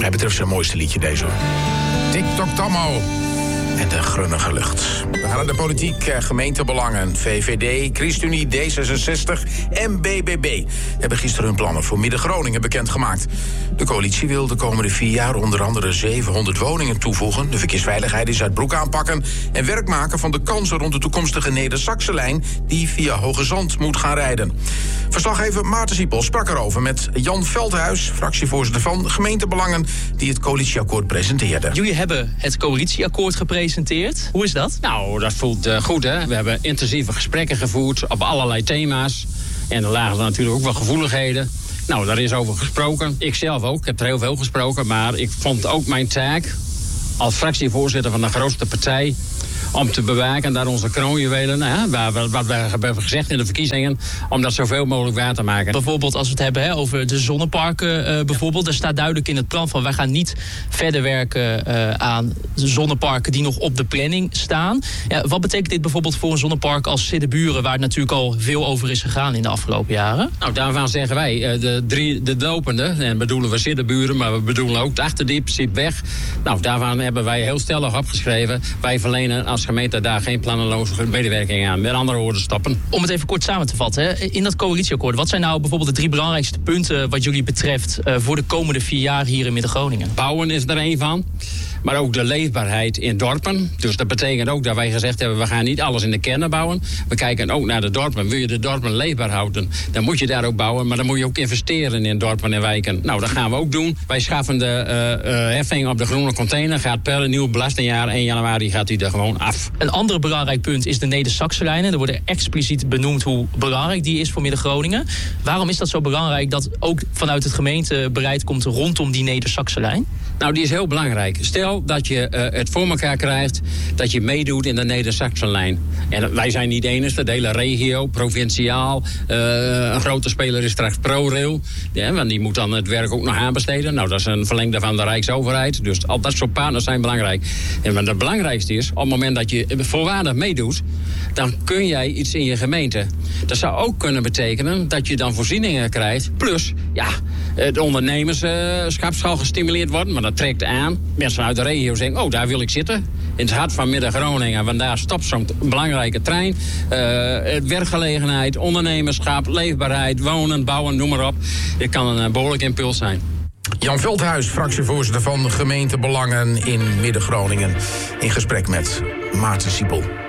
mij betreft zijn mooiste liedje deze, hoor. TikTok Tammo en de grunnige lucht. We gaan naar de politiek. Gemeentebelangen, VVD, ChristenUnie, D66 en BBB hebben gisteren hun plannen voor Midden-Groningen bekendgemaakt. De coalitie wil de komende 4 jaar onder andere 700 woningen toevoegen, de verkeersveiligheid in Zuidbroek aanpakken en werk maken van de kansen rond de toekomstige Neder-Saxe-lijn die via Hoge Zand moet gaan rijden. Verslaggever Maarten Siepel sprak erover met Jan Veldhuis, fractievoorzitter van Gemeentebelangen, die het coalitieakkoord presenteerde. Jullie hebben het coalitieakkoord gepresenteerd. Hoe is dat? Nou, dat voelt goed, hè. We hebben intensieve gesprekken gevoerd op allerlei thema's. En er lagen natuurlijk ook wel gevoeligheden. Nou, daar is over gesproken. Ik zelf ook. Ik heb er heel veel gesproken. Maar ik vond ook mijn taak als fractievoorzitter van de grootste partij om te bewaken daar onze kroonjuwelen, wat we hebben gezegd in de verkiezingen, om dat zoveel mogelijk waar te maken. Bijvoorbeeld als we het hebben over de zonneparken bijvoorbeeld. Er staat duidelijk in het plan van wij gaan niet verder werken aan zonneparken die nog op de planning staan. Ja, wat betekent dit bijvoorbeeld voor een zonnepark als Siddeburen, waar het natuurlijk al veel over is gegaan in de afgelopen jaren? Nou, daarvan zeggen wij, de lopende, en bedoelen we Siddeburen, maar we bedoelen ook de Achterdiep, Sipweg. Nou, daarvan hebben wij heel stellig opgeschreven. Wij verlenen als gemeente daar geen plannenloze medewerking aan. Met andere woorden, stoppen. Om het even kort samen te vatten, in dat coalitieakkoord, wat zijn nou bijvoorbeeld de 3 belangrijkste punten wat jullie betreft voor de komende 4 jaar hier in Midden-Groningen? Bouwen is er één van. Maar ook de leefbaarheid in dorpen. Dus dat betekent ook dat wij gezegd hebben, we gaan niet alles in de kernen bouwen. We kijken ook naar de dorpen. Wil je de dorpen leefbaar houden, dan moet je daar ook bouwen. Maar dan moet je ook investeren in dorpen en wijken. Nou, dat gaan we ook doen. Wij schaffen de heffing op de groene container. Gaat per nieuw belastingjaar 1 januari gaat die er gewoon af. Een ander belangrijk punt is de Neder-Saxe-lijn. Er wordt expliciet benoemd hoe belangrijk die is voor Midden-Groningen. Waarom is dat zo belangrijk dat ook vanuit het gemeentebeleid komt rondom die Neder-Saxe-lijn? Nou, die is heel belangrijk. Stel dat je het voor elkaar krijgt dat je meedoet in de Neder-Saxe-lijn. En wij zijn niet de enige, de hele regio, provinciaal. Een grote speler is straks ProRail. Ja, want die moet dan het werk ook nog aanbesteden. Nou, dat is een verlengde van de Rijksoverheid. Dus al dat soort partners zijn belangrijk. En wat het belangrijkste is, op het moment dat je volwaardig meedoet, dan kun jij iets in je gemeente. Dat zou ook kunnen betekenen dat je dan voorzieningen krijgt. Plus, ja, het ondernemerschap zal gestimuleerd worden, maar dat trekt aan. Mensen uit de regio zeggen, oh, daar wil ik zitten. In het hart van Midden-Groningen, want daar stopt zo'n belangrijke trein. Werkgelegenheid, ondernemerschap, leefbaarheid, wonen, bouwen, noem maar op. Dit kan een behoorlijk impuls zijn. Jan Veldhuis, fractievoorzitter van Gemeentebelangen in Midden-Groningen, in gesprek met Maarten Siepel.